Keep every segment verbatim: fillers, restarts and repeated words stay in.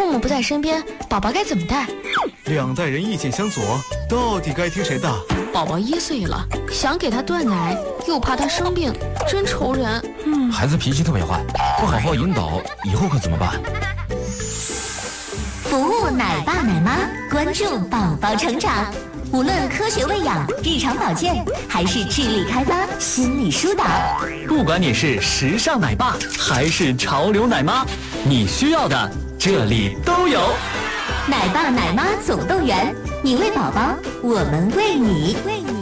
父母不在身边，宝宝该怎么带？ 两代人意见相左，到底该听谁的？ 宝宝一岁了，想给他断奶，又怕他生病，真愁人。 嗯，孩子脾气特别坏，不好好引导，以后可怎么办？ 服务奶爸奶妈，关注宝宝成长。无论科学喂养、日常保健，还是智力开发、心理疏导， 不管你是时尚奶爸还是潮流奶妈，你需要的这里都有。 奶爸奶妈总动员，你喂宝宝，我们喂你。喂你。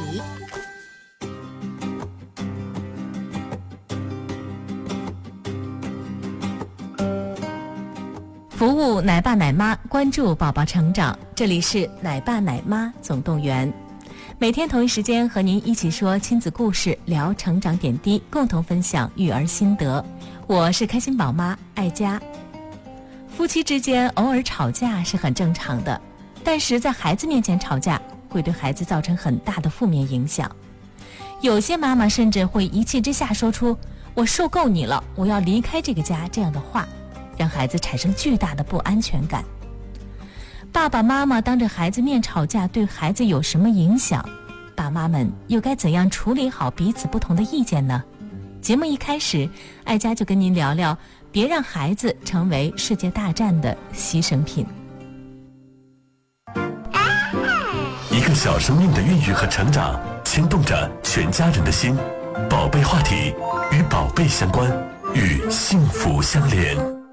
服务奶爸奶妈，关注宝宝成长。这里是奶爸奶妈总动员，每天同一时间和您一起说亲子故事，聊成长点滴，共同分享育儿心得。我是开心宝妈爱佳。夫妻之间偶尔吵架是很正常的，但是在孩子面前吵架会对孩子造成很大的负面影响。有些妈妈甚至会一气之下说出我受够你了，我要离开这个家这样的话，让孩子产生巨大的不安全感。爸爸妈妈当着孩子面吵架对孩子有什么影响？爸妈们又该怎样处理好彼此不同的意见呢？节目一开始，爱佳就跟您聊聊，别让孩子成为世界大战的牺牲品。 一个小生命的孕育和成长，牵动着全家人的心。宝贝话题，与宝贝相关，与幸福相连。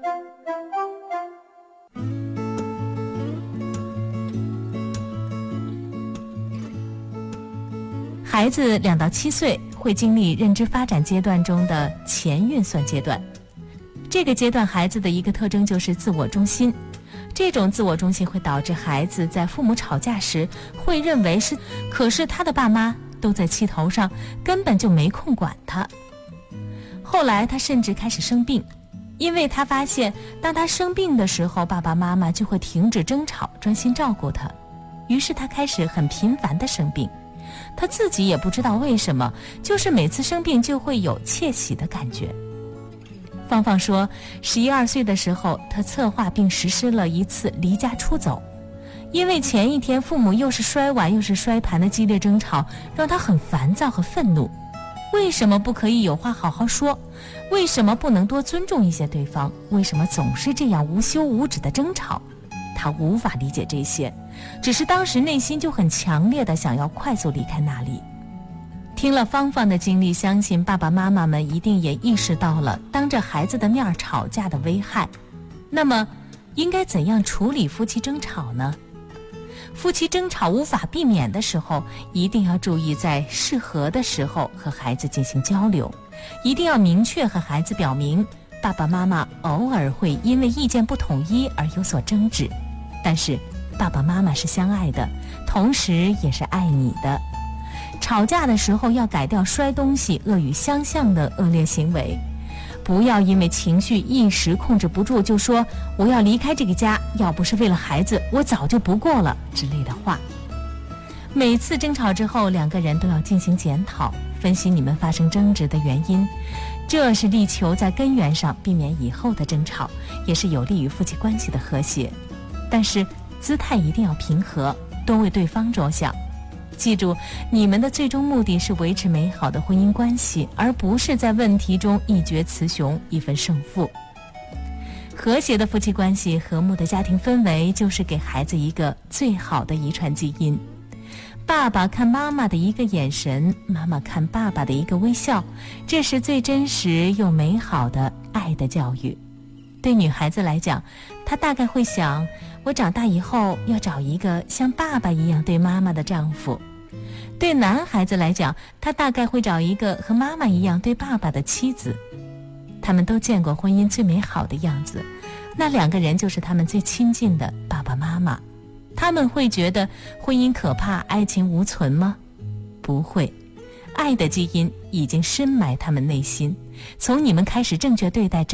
孩子两到七岁会经历认知发展阶段中的前运算阶段，这个阶段孩子的一个特征就是自我中心。这种自我中心会导致孩子在父母吵架时会认为是，可是他的爸妈都在气头上，根本就没空管他。后来他甚至开始生病，因为他发现当他生病的时候，爸爸妈妈就会停止争吵，专心照顾他。于是他开始很频繁地生病，他自己也不知道为什么，就是每次生病就会有窃喜的感觉。芳芳说，十一二岁的时候，他策划并实施了一次离家出走，因为前一天父母又是摔碗又是摔盘的激烈争吵，让他很烦躁和愤怒。为什么不可以有话好好说？为什么不能多尊重一些对方？为什么总是这样无休无止的争吵？他无法理解这些，只是当时内心就很强烈的想要快速离开那里。听了芳芳的经历，相信爸爸妈妈们一定也意识到了当着孩子的面吵架的危害。那么应该怎样处理夫妻争吵呢？夫妻争吵无法避免的时候，一定要注意在适合的时候和孩子进行交流，一定要明确和孩子表明，爸爸妈妈偶尔会因为意见不统一而有所争执，但是爸爸妈妈是相爱的，同时也是爱你的。吵架的时候要改掉摔东西、恶语相向的恶劣行为，不要因为情绪一时控制不住就说我要离开这个家，要不是为了孩子，我早就不过了之类的话。每次争吵之后，两个人都要进行检讨，分析你们发生争执的原因，这是力求在根源上避免以后的争吵，也是有利于夫妻关系的和谐。但是姿态一定要平和，多为对方着想。记住，你们的最终目的是维持美好的婚姻关系，而不是在问题中一决雌雄，一分胜负。和谐的夫妻关系，和睦的家庭氛围，就是给孩子一个最好的遗传基因。爸爸看妈妈的一个眼神，妈妈看爸爸的一个微笑，这是最真实又美好的爱的教育。对女孩子来讲，她大概会想，我长大以后要找一个像爸爸一样对妈妈的丈夫。对男孩子来讲，他大概会找一个和妈妈一样对爸爸的妻子。他们都见过婚姻最美好的样子，那两个人就是他们最亲近的爸爸妈妈。他们会觉得婚姻可怕，爱情无存吗？不会，爱的基因已经深埋他们内心。从你们开始正确对待